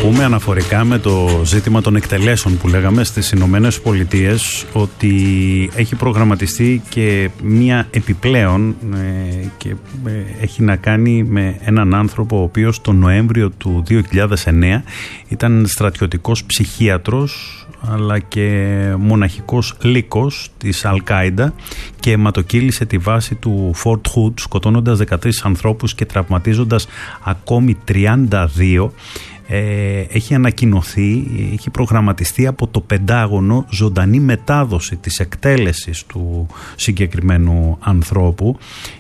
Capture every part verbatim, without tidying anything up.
πούμε αναφορικά με το ζήτημα των εκτελέσεων που λέγαμε στις Ηνωμένες Πολιτείες, ότι έχει προγραμματιστεί και μία επιπλέον ε, και ε, έχει να κάνει με έναν άνθρωπο ο οποίος τον Νοέμβριο του δύο χιλιάδες εννέα ήταν στρατιωτικός ψυχίατρος αλλά και μοναχικός λύκος της Αλ-Κάιντα και αιματοκύλησε τη βάση του Fort Hood, σκοτώνοντας δεκατρείς ανθρώπους και τραυματίζοντας ακόμη τριάντα δύο. Ε, έχει ανακοινωθεί, έχει προγραμματιστεί από το Πεντάγωνο ζωντανή μετάδοση της εκτέλεσης του συγκεκριμένου ανθρώπου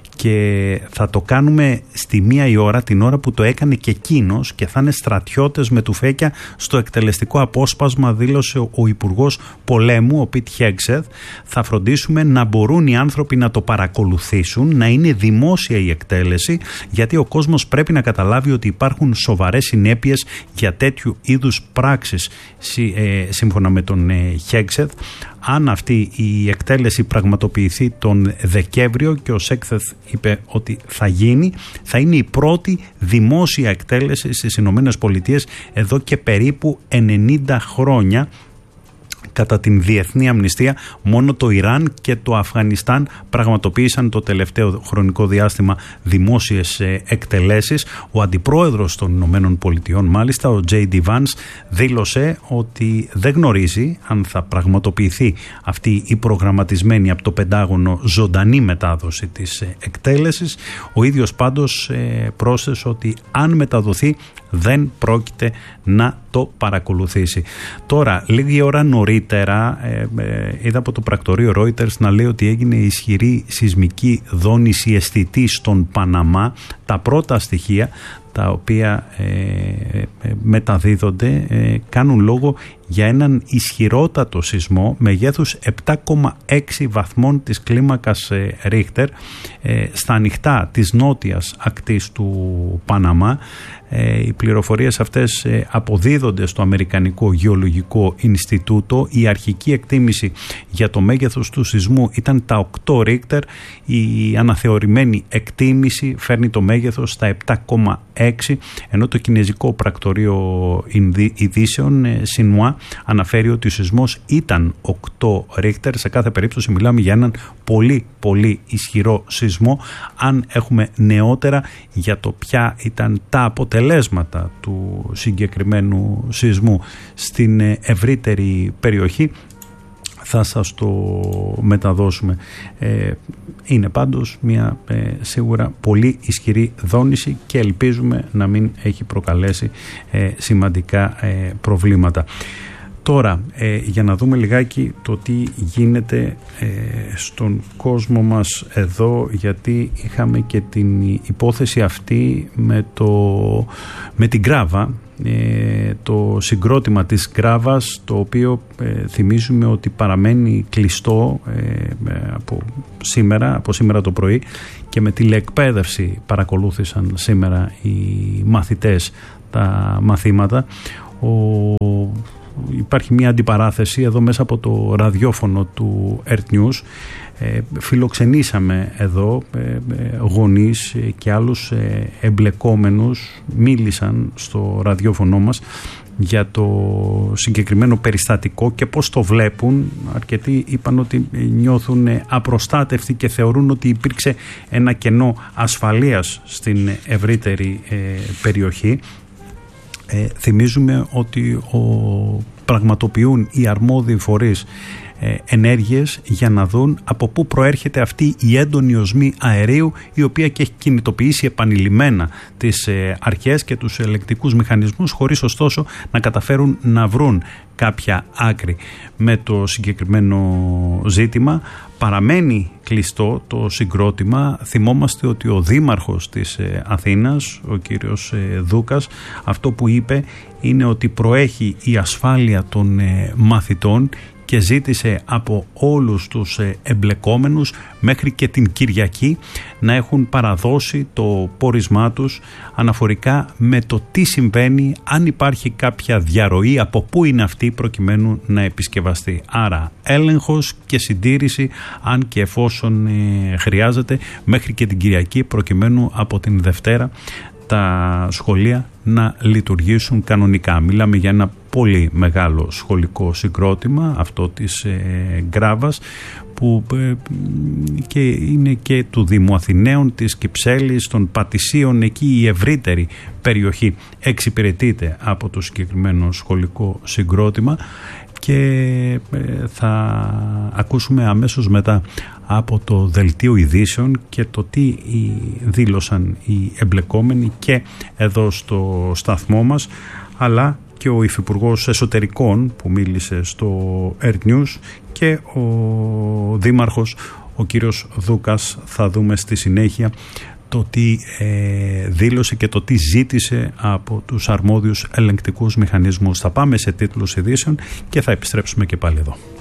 και θα το κάνουμε στη μία η ώρα, την ώρα που το έκανε και εκείνος, και θα είναι στρατιώτες με τουφέκια στο εκτελεστικό απόσπασμα, δήλωσε ο Υπουργός Πολέμου, ο Πιτ Χέγκσεθ. Θα φροντίσουμε να μπορούν οι άνθρωποι να το παρακολουθήσουν, να είναι δημόσια η εκτέλεση, γιατί ο κόσμος πρέπει να καταλάβει ότι υπάρχουν σοβαρές συνέπειες για τέτοιου είδους πράξεις, σύμφωνα με τον Χέγκσεθ. Αν αυτή η εκτέλεση πραγματοποιηθεί τον Δεκέμβριο, και ο Σέκθεθ είπε ότι θα γίνει, θα είναι η πρώτη δημόσια εκτέλεση στις Ηνωμένες Πολιτείες εδώ και περίπου ενενήντα χρόνια. Κατά την διεθνή αμνηστία, μόνο το Ιράν και το Αφγανιστάν πραγματοποίησαν το τελευταίο χρονικό διάστημα δημόσιες εκτελέσεις. Ο αντιπρόεδρος των Ηνωμένων Πολιτειών, μάλιστα, ο Τζέι Ντι Vance, δήλωσε ότι δεν γνωρίζει αν θα πραγματοποιηθεί αυτή η προγραμματισμένη από το Πεντάγωνο ζωντανή μετάδοση της εκτέλεσης. Ο ίδιος πάντως πρόσθεσε ότι αν μεταδοθεί δεν πρόκειται να το παρακολουθήσει. Τώρα, λίγη ώρα νωρίτερα, ε, ε, είδα από το πρακτορείο Reuters να λέει ότι έγινε ισχυρή σεισμική δόνηση αισθητή στον Παναμά. Τα πρώτα στοιχεία τα οποία ε, ε, μεταδίδονται ε, κάνουν λόγο για έναν ισχυρότατο σεισμό μεγέθους επτά κόμμα έξι βαθμών της κλίμακας ε, Ρίχτερ ε, στα ανοιχτά της νότιας ακτής του Παναμά. Ε, οι πληροφορίες αυτές ε, αποδίδονται στο Αμερικανικό Γεωλογικό Ινστιτούτο. Η αρχική εκτίμηση για το μέγεθος του σεισμού ήταν τα οκτώ Ρίχτερ. Η αναθεωρημένη εκτίμηση φέρνει το μέγεθος στα επτά κόμμα έξι, ενώ το κινέζικο πρακτορείο ειδήσεων Σινουά αναφέρει ότι ο σεισμός ήταν οκτώ Ρίχτερ. Σε κάθε περίπτωση μιλάμε για έναν πολύ πολύ ισχυρό σεισμό. Αν έχουμε νεότερα για το ποια ήταν τα αποτελέσματα του συγκεκριμένου σεισμού στην ευρύτερη περιοχή, θα σας το μεταδώσουμε. Ε, είναι πάντως μια ε, σίγουρα πολύ ισχυρή δόνηση και ελπίζουμε να μην έχει προκαλέσει ε, σημαντικά ε, προβλήματα. Τώρα, ε, για να δούμε λιγάκι το τι γίνεται ε, στον κόσμο μας εδώ, γιατί είχαμε και την υπόθεση αυτή με, το, με την Γκράβα, ε, το συγκρότημα της Γκράβας, το οποίο ε, θυμίζουμε ότι παραμένει κλειστό ε, από, σήμερα, από σήμερα το πρωί, και με τηλεεκπαίδευση παρακολούθησαν σήμερα οι μαθητές τα μαθήματα. Ο Υπάρχει μια αντιπαράθεση εδώ μέσα από το ραδιόφωνο του Earth News. Ε, φιλοξενήσαμε εδώ ε, γονείς και άλλους ε, εμπλεκόμενους, μίλησαν στο ραδιόφωνο μας για το συγκεκριμένο περιστατικό και πώς το βλέπουν. Αρκετοί είπαν ότι νιώθουν απροστάτευτοι και θεωρούν ότι υπήρξε ένα κενό ασφαλείας στην ευρύτερη ε, περιοχή. Ε, θυμίζουμε ότι ο, πραγματοποιούν οι αρμόδιοι φορείς ε, ενέργειες για να δουν από πού προέρχεται αυτή η έντονη οσμή αερίου, η οποία και έχει κινητοποιήσει επανειλημμένα τις ε, αρχές και τους ελεκτικούς μηχανισμούς, χωρίς ωστόσο να καταφέρουν να βρουν κάποια άκρη με το συγκεκριμένο ζήτημα. Παραμένει κλειστό το συγκρότημα. Θυμόμαστε ότι ο δήμαρχος της Αθήνας, ο κύριος Δούκας, αυτό που είπε είναι ότι προέχει η ασφάλεια των μαθητών και ζήτησε από όλους τους εμπλεκόμενους μέχρι και την Κυριακή να έχουν παραδώσει το πόρισμά τους αναφορικά με το τι συμβαίνει, αν υπάρχει κάποια διαρροή, από πού είναι αυτή, προκειμένου να επισκευαστεί. Άρα έλεγχος και συντήρηση, αν και εφόσον ε, χρειάζεται, μέχρι και την Κυριακή, προκειμένου από την Δευτέρα τα σχολεία να λειτουργήσουν κανονικά. Μιλάμε για ένα πολύ μεγάλο σχολικό συγκρότημα, αυτό της ε, Γκράβας, που ε, και είναι και του Δήμου Αθηναίων, της Κυψέλης, των Πατησίων. Εκεί η ευρύτερη περιοχή εξυπηρετείται από το συγκεκριμένο σχολικό συγκρότημα, και ε, θα ακούσουμε αμέσως μετά από το Δελτίο Ειδήσεων και το τι δήλωσαν οι εμπλεκόμενοι και εδώ στο σταθμό μας, αλλά και ο Υφυπουργός Εσωτερικών που μίλησε στο Air News και ο Δήμαρχος, ο κύριος Δούκας. Θα δούμε στη συνέχεια το τι ε, δήλωσε και το τι ζήτησε από τους αρμόδιους ελεγκτικούς μηχανισμούς. Θα πάμε σε τίτλους ειδήσεων και θα επιστρέψουμε και πάλι εδώ.